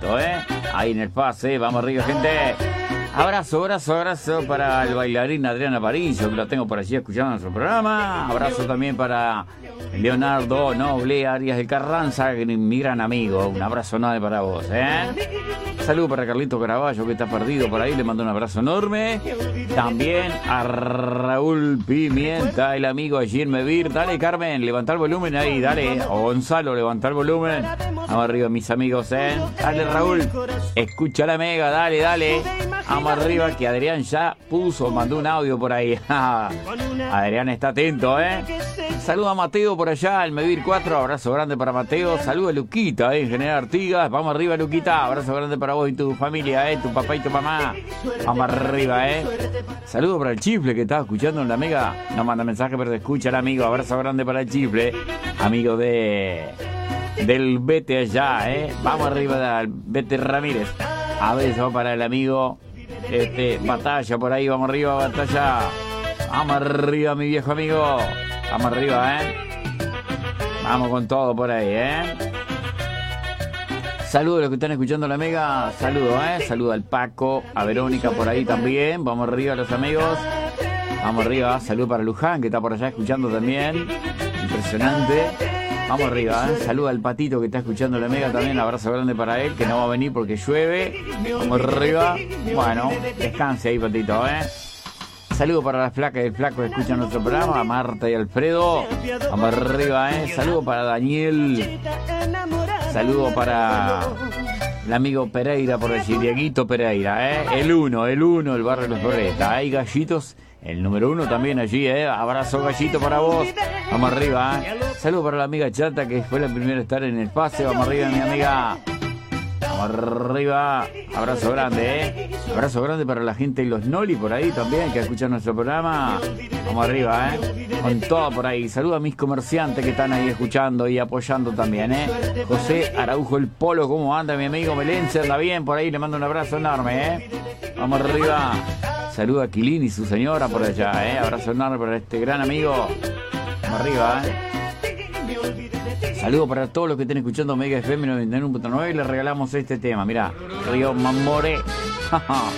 atento, ahí en el pase, vamos arriba, gente. Abrazo para el bailarín Adrián Aparicio, que lo tengo por allí escuchando nuestro programa. Abrazo también para Leonardo Noble Arias de Carranza, mi gran amigo. Un abrazo enorme para vos, Saludo para Carlito Caraballo, que está perdido por ahí, le mando un abrazo enorme. También a Raúl Pimienta, el amigo allí en Mevir. Dale, Carmen, levanta el volumen ahí, dale. O Gonzalo, levanta el volumen. Vamos arriba, mis amigos, Dale, Raúl, escucha la mega, dale. Vamos arriba, que Adrián ya mandó un audio por ahí. Adrián está atento, Saluda a Mateo por allá, el Mevir 4, abrazo grande para Mateo. Saluda a Luquita, en General Artigas. Vamos arriba, Luquita, abrazo grande para vos y tu familia, tu papá y tu mamá. Vamos arriba, Saludo para el Chifle, que estaba escuchando en la mega. No manda mensaje, pero te escucha el amigo. Abrazo grande para el Chifle, amigo del Bete allá, Vamos arriba del Bete Ramírez. Abrazo para el amigo Batalla por ahí, vamos arriba, Batalla. Vamos arriba, mi viejo amigo. Vamos arriba, Vamos con todo por ahí, Saludos a los que están escuchando la mega. Saludos, Saludos al Paco, a Verónica por ahí también. Vamos arriba, los amigos. Vamos arriba. Saludos para Luján, que está por allá escuchando también. Impresionante. Vamos arriba, Saludos al Patito, que está escuchando la mega también. Abrazo grande para él, que no va a venir porque llueve. Vamos arriba. Bueno, descanse ahí, Patito, Saludos para las flacas y el flaco que escuchan nuestro programa, a Marta y Alfredo. Vamos arriba, Saludos para Daniel. Saludos para el amigo Pereira, por decir, Dieguito Pereira, El uno, el barrio de los Floresta. Hay Gallitos, el número 1 también allí, Abrazo, Gallito, para vos. Vamos arriba, Saludos para la amiga Chata, que fue la primera a estar en el pase. Vamos arriba, mi amiga. Vamos arriba. Abrazo grande, Abrazo grande para la gente y los Noli por ahí también, que escuchan nuestro programa. Vamos arriba, Con todo por ahí. Saludos a mis comerciantes que están ahí escuchando y apoyando también, José Araujo el Polo, ¿cómo anda mi amigo Melense? Anda bien por ahí, le mando un abrazo enorme, Vamos arriba. Saludos a Quilín y su señora por allá, Abrazo enorme para este gran amigo. Vamos arriba, Saludos para todos los que estén escuchando Mega FM 91.9 y les regalamos este tema. Mirá, Río Mamoré.